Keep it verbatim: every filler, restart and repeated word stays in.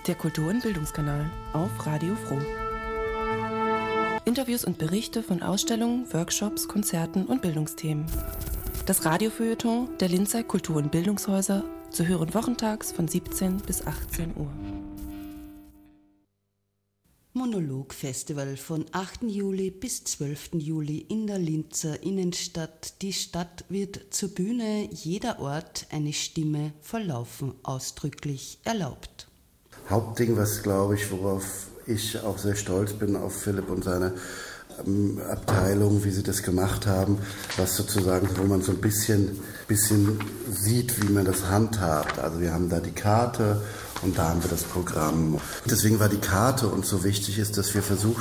der Kultur- und Bildungskanal auf Radio Froh. Interviews und Berichte von Ausstellungen, Workshops, Konzerten und Bildungsthemen. Das Radiofeuilleton der Linzer Kultur- und Bildungshäuser zu hören wochentags von siebzehn bis achtzehn Uhr. Monolog-Festival von achten Juli bis zwölften Juli in der Linzer Innenstadt. Die Stadt wird zur Bühne, jeder Ort eine Stimme voll Laufen ausdrücklich erlaubt. Hauptding, was glaube ich, worauf ich auch sehr stolz bin, auf Philipp und seine ähm, Abteilung, wie sie das gemacht haben, was sozusagen, wo man so ein bisschen, bisschen sieht, wie man das handhabt. Also wir haben da die Karte und da haben wir das Programm. Deswegen war die Karte uns so wichtig, ist, dass wir versucht